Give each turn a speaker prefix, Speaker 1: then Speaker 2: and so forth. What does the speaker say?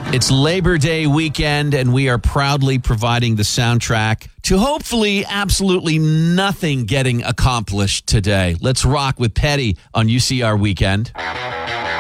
Speaker 1: It's Labor Day weekend, and we are proudly providing the soundtrack to hopefully absolutely nothing getting accomplished today. Let's rock with Petty on UCR Weekend.